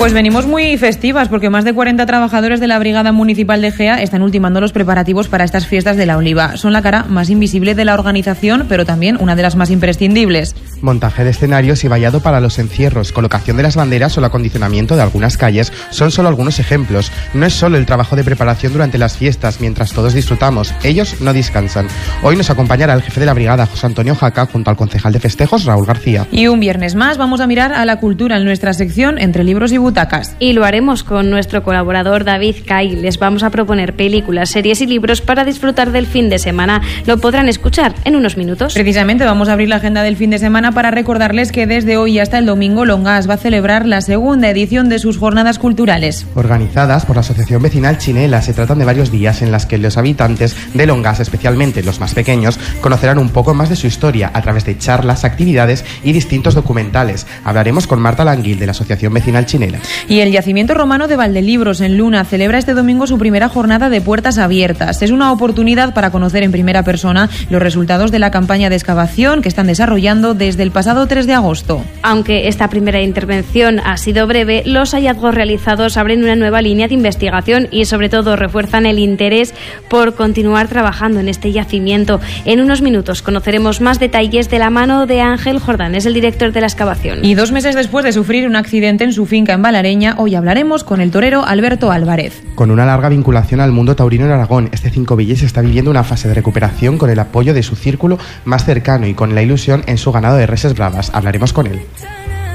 Pues venimos muy festivas porque más de 40 trabajadores de la Brigada Municipal de Gea están ultimando los preparativos para estas fiestas de la Oliva. Son la cara más invisible de la organización, pero también una de las más imprescindibles. Montaje de escenarios y vallado para los encierros, colocación de las banderas o el acondicionamiento de algunas calles son solo algunos ejemplos. No es solo el trabajo de preparación durante las fiestas, mientras todos disfrutamos. Ellos no descansan. Hoy nos acompañará el jefe de la brigada, José Antonio Jaca, junto al concejal de festejos, Raúl García. Y un viernes más vamos a mirar a la cultura en nuestra sección Entre Libros y Butacas. Y lo haremos con nuestro colaborador David Cay. Les vamos a proponer películas, series y libros para disfrutar del fin de semana. Lo podrán escuchar en unos minutos. Precisamente vamos a abrir la agenda del fin de semana para recordarles que desde hoy hasta el domingo Longas va a celebrar la segunda edición de sus jornadas culturales. Organizadas por la Asociación Vecinal Chinela, se tratan de varios días en las que los habitantes de Longas, especialmente los más pequeños, conocerán un poco más de su historia a través de charlas, actividades y distintos documentales. Hablaremos con Marta Languil de la Asociación Vecinal Chinela. Y el Yacimiento Romano de Valdelibros, en Luna, celebra este domingo su primera jornada de puertas abiertas. Es una oportunidad para conocer en primera persona los resultados de la campaña de excavación que están desarrollando desde el pasado 3 de agosto. Aunque esta primera intervención ha sido breve, los hallazgos realizados abren una nueva línea de investigación y sobre todo refuerzan el interés por continuar trabajando en este yacimiento. En unos minutos conoceremos más detalles de la mano de Ángel Jordán, es el director de la excavación. Y 2 meses después de sufrir un accidente en su finca en Valareña, hoy hablaremos con el torero Alberto Álvarez. Con una larga vinculación al mundo taurino en Aragón, este Cinco Villes está viviendo una fase de recuperación con el apoyo de su círculo más cercano y con la ilusión en su ganado de reses bravas. Hablaremos con él.